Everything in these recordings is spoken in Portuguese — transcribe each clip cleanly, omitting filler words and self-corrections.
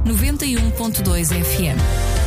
91.2 FM.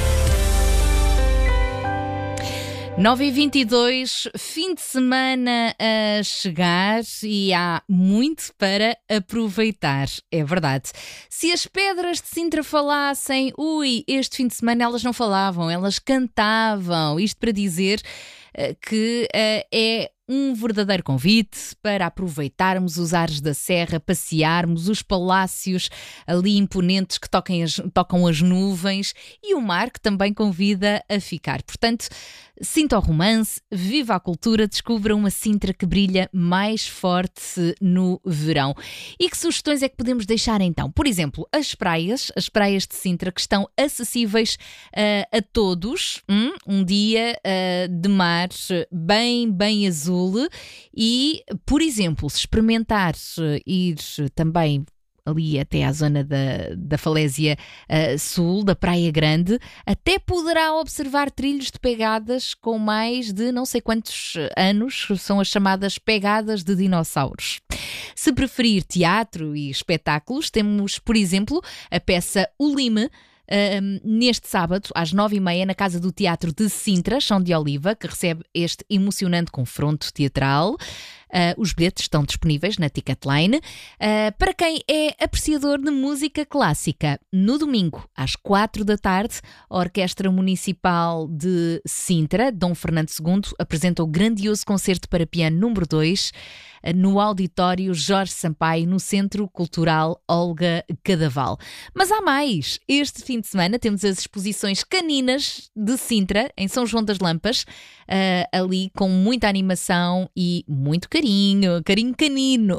9h22, fim de semana a chegar e há muito para aproveitar, é verdade. Se as pedras de Sintra falassem, este fim de semana elas não falavam, elas cantavam. Isto para dizer que é um verdadeiro convite para aproveitarmos os ares da Serra, passearmos os palácios ali imponentes que tocam as nuvens e o mar que também convida a ficar. Portanto, sinta o romance, viva a cultura, descubra uma Sintra que brilha mais forte no verão. E que sugestões é que podemos deixar então? Por exemplo, as praias de Sintra que estão acessíveis a todos. Um dia de mar bem azul. E, por exemplo, se experimentar ir também ali até à zona da Falésia Sul, da Praia Grande, até poderá observar trilhos de pegadas com mais de não sei quantos anos, são as chamadas pegadas de dinossauros. Se preferir teatro e espetáculos, temos, por exemplo, a peça O Lime, neste sábado, às 9h30, na Casa do Teatro de Sintra, Chão de Oliva, que recebe este emocionante confronto teatral. Os bilhetes estão disponíveis na Ticketline. Para quem é apreciador de música clássica, no domingo, às 4 da tarde, a Orquestra Municipal de Sintra, Dom Fernando II, apresenta o grandioso concerto para piano número 2 no Auditório Jorge Sampaio, no Centro Cultural Olga Cadaval. Mas há mais! Este fim de semana temos as exposições caninas de Sintra, em São João das Lampas, ali com muita animação e muito carinho canino.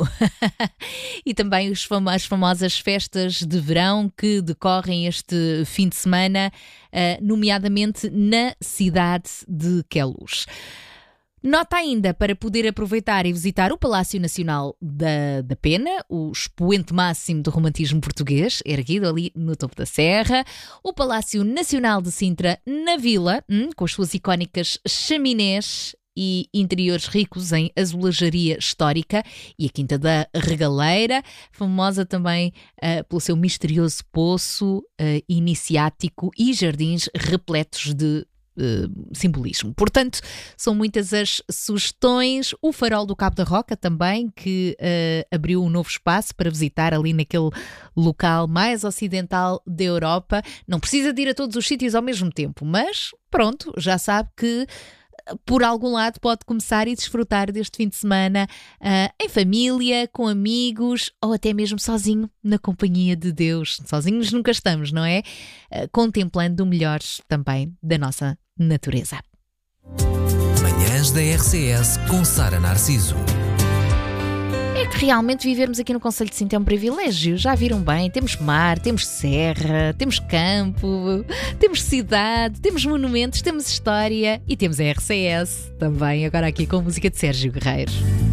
E também as famosas festas de verão que decorrem este fim de semana, nomeadamente na cidade de Queluz. Nota ainda para poder aproveitar e visitar o Palácio Nacional da Pena, o expoente máximo do romantismo português, erguido ali no topo da serra, o Palácio Nacional de Sintra na Vila, com as suas icónicas chaminés e interiores ricos em azulejaria histórica, e a Quinta da Regaleira, famosa também pelo seu misterioso poço iniciático e jardins repletos de simbolismo. Portanto, são muitas as sugestões. O Farol do Cabo da Roca também, que abriu um novo espaço para visitar ali naquele local mais ocidental da Europa. Não precisa de ir a todos os sítios ao mesmo tempo, mas pronto, já sabe que por algum lado pode começar e desfrutar deste fim de semana em família, com amigos ou até mesmo sozinho, na companhia de Deus. Sozinhos nunca estamos, não é? Contemplando o melhor também da nossa natureza. Manhãs da RCS com Sara Narciso. É que realmente vivermos aqui no Concelho de Sintra é um privilégio. Já viram bem? Temos mar, temos serra, temos campo, temos cidade, temos monumentos, temos história e temos a RCS também, agora aqui com a música de Sérgio Guerreiro.